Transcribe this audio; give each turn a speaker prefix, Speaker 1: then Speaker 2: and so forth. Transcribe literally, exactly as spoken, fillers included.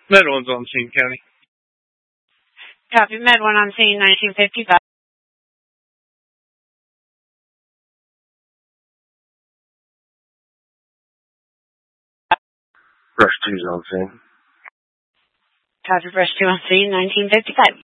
Speaker 1: Med one's on scene, County.
Speaker 2: Copy, Med one on scene, nineteen fifty-five.
Speaker 3: Brush two's on scene.
Speaker 2: Copy, Brush two on scene, nineteen fifty-five.